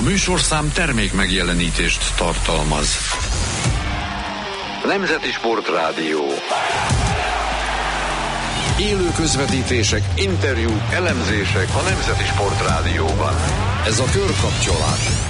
műsorszám termék megjelenítést tartalmaz. Nemzeti Sportrádió. Élő közvetítések, interjúk, elemzések a Nemzeti Sportrádióban. Ez a Körkapcsolás.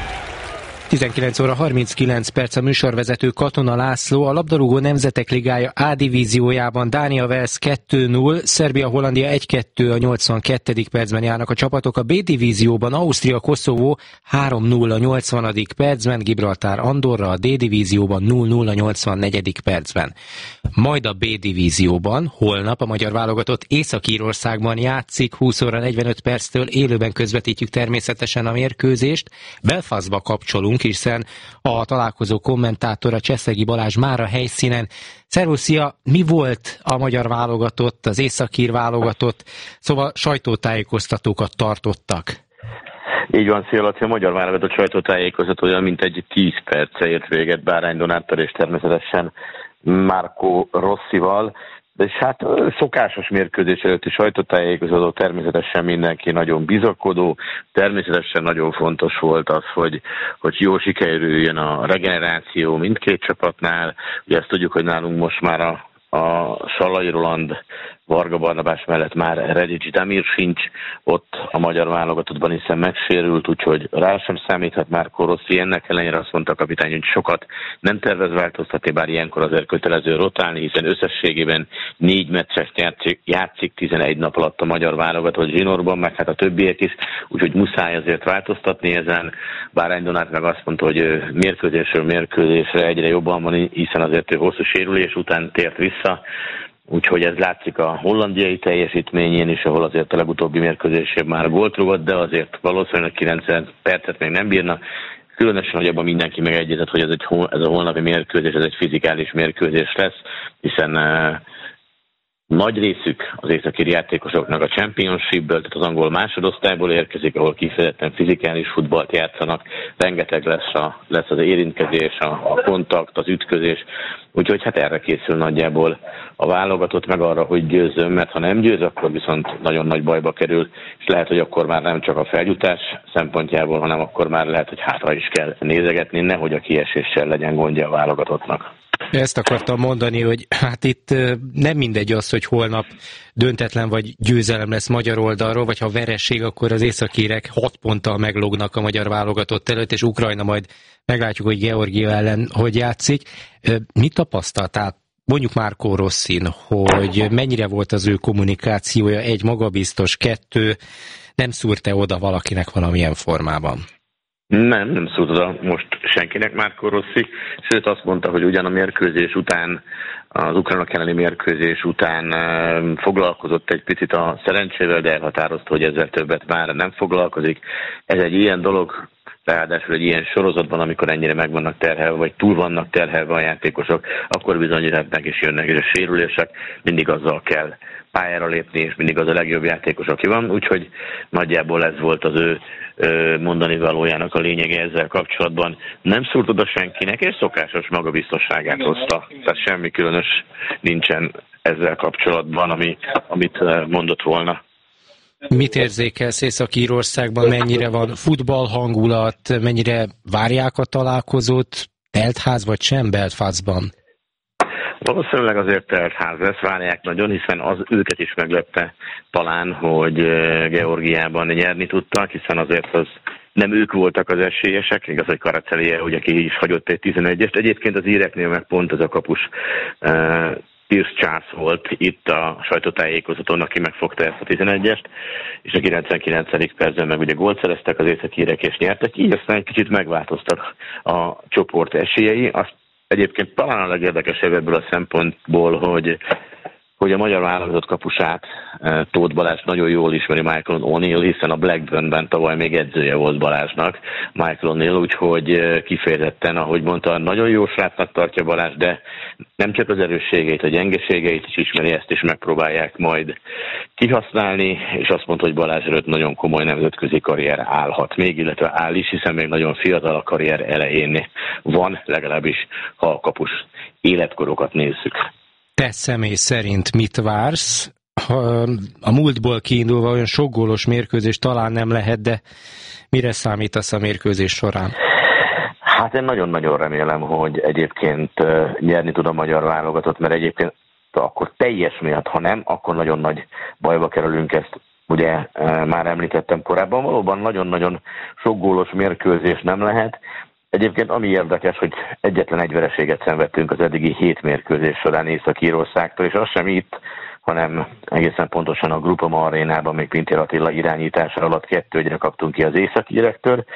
19 óra 39 perc, a műsorvezető Katona László. A labdarúgó Nemzetek Ligája A divíziójában Dánia-Wales 2-0, Szerbia-Hollandia 1-2, a 82. percben járnak a csapatok. A B divízióban Ausztria-Koszovó 3-0 a 80. percben, Gibraltár-Andorra a D divízióban 0-0 a 84. percben. Majd a B divízióban holnap a magyar válogatott Észak-Írországban játszik, 20 óra 45 perctől élőben közvetítjük természetesen a mérkőzést. Belfastba kapcsolunk, hiszen a találkozó kommentátora Cseszegi Balázs már a helyszínen. Szervusz, szia! Mi volt a magyar válogatott, az északír válogatott? Szóval sajtótájékoztatókat tartottak. Így van, szia Laci, a magyar válogatott sajtótájékoztatója mintegy 10 perce ért véget Bárány Donáttal és természetesen Marco Rossival. És hát szokásos mérkőzés előtti sajtótájékoztató, természetesen mindenki nagyon bizakodó, természetesen nagyon fontos volt az, hogy jól sikerüljön a regeneráció mindkét csapatnál. Ugye ezt tudjuk, hogy nálunk most már a Sallai Roland, Varga Barnabás mellett már Redics Damir sincs ott a magyar válogatottban, hiszen megsérült, úgyhogy rá sem számíthat Marco Rossi. Ennek ellenére azt mondta a kapitány, hogy sokat nem tervez változtatni, bár ilyenkor azért kötelező rotálni, hiszen összességében 4 meccset játszik 11 nap alatt a magyar válogatott zsinórban, meg hát a többiek is, úgyhogy muszáj azért változtatni ezen. Bárány Donát meg azt mondta, hogy mérkőzésről mérkőzésre egyre jobban van, hiszen azért ő hosszú sérülés után tért vissza. Úgyhogy ez látszik a hollandiai teljesítményén is, ahol azért a legutóbbi mérkőzésében már gólt rúgott, de azért valószínűleg 90 percet még nem bírna. Különösen, hogy abban mindenki megegyezett, hogy ez a holnapi mérkőzés, ez egy fizikális mérkőzés lesz, hiszen nagy részük az északír játékosoknak a Championshipből, tehát az angol másodosztályból érkezik, ahol kifejezetten fizikális futballt játszanak, rengeteg lesz az érintkezés, a kontakt, az ütközés, úgyhogy hát erre készül nagyjából a válogatott, meg arra, hogy győzzön, mert ha nem győz, akkor viszont nagyon nagy bajba kerül, és lehet, hogy akkor már nem csak a feljutás szempontjából, hanem akkor már lehet, hogy hátra is kell nézegetni, nehogy a kieséssel legyen gondja a válogatottnak. Ezt akartam mondani, hogy hát itt nem mindegy az, hogy holnap döntetlen vagy győzelem lesz magyar oldalról, vagy ha vereség, akkor az északírek 6 ponttal meglógnak a magyar válogatott előtt, és Ukrajna majd meglátjuk, hogy Georgia ellen hogy játszik. Mit tapasztaltál, mondjuk Marco Rossin, hogy mennyire volt az ő kommunikációja, 1 magabiztos, 2 nem szúrt-e oda valakinek valamilyen formában? Nem szúrt oda most senkinek Marco Rossi, sőt azt mondta, hogy ugyan a mérkőzés után, az ukránok elleni mérkőzés után foglalkozott egy picit a szerencsével, de elhatározta, hogy ezzel többet már nem foglalkozik. Ez egy ilyen dolog, ráadásul egy ilyen sorozatban, amikor ennyire meg vannak terhelve, vagy túl vannak terhelve a játékosok, akkor bizony jöhetnek és jönnek, és a sérülések, mindig azzal kell pályára lépni, és mindig az a legjobb játékos, aki van, úgyhogy nagyjából ez volt az ő mondani valójának a lényege ezzel kapcsolatban. Nem szúrt oda senkinek, és szokásos magabiztosságát hozta. Tehát semmi különös nincsen ezzel kapcsolatban, amit mondott volna. Mit érzékelsz Észak-Írországban, mennyire van futballhangulat, mennyire várják a találkozót, teltház vagy sem Belfastban? Valószínűleg azért teltház lesz, várják nagyon, hiszen az őket is meglepte talán, hogy Georgiában nyerni tudtak, hiszen azért az nem ők voltak az esélyesek, igaz, hogy Karacelije, ugye ki is hagyott egy 11-est. Egyébként az íreknél meg pont ez a kapus Pierce Charles volt itt a sajtótájékoztatón, aki megfogta ezt a 11-est, és a 99. percben meg ugye gólt szereztek az északírek és nyertek, így aztán egy kicsit megváltoztak a csoport esélyei. Azt egyébként talán a legérdekesebb ebből a szempontból, hogy a magyar válogatott kapusát, Tóth Balázs nagyon jól ismeri Michael O'Neill, hiszen a Blackburnben tavaly még edzője volt Balázsnak, Michael O'Neill, úgyhogy kifejezetten, ahogy mondta, nagyon jó srácnak tartja Balázs, de nem csak az erősségeit, a gyengeségeit is ismeri, ezt is megpróbálják majd kihasználni, és azt mondta, hogy Balázs előtt nagyon komoly nemzetközi karrier állhat még, illetve áll is, hiszen még nagyon fiatal, a karrier elején van, legalábbis ha a kapus életkorokat nézzük. Te személy szerint mit vársz? A múltból kiindulva olyan sok gólos mérkőzés talán nem lehet, de Mire számítasz a mérkőzés során? Hát én nagyon-nagyon remélem, hogy egyébként nyerni tud a magyar válogatott, mert egyébként akkor teljes miatt, ha nem, akkor nagyon nagy bajba kerülünk, ezt ugye már említettem korábban. Valóban nagyon-nagyon sok gólos mérkőzés nem lehet. Egyébként ami érdekes, hogy egyetlen egy vereséget szenvedtünk az eddigi 7 mérkőzés során Észak-Írországtól, és az sem itt, hanem egészen pontosan a Groupama arénában, még Pintér Attila irányítása alatt 2-1-re kaptunk ki az észak-írektől.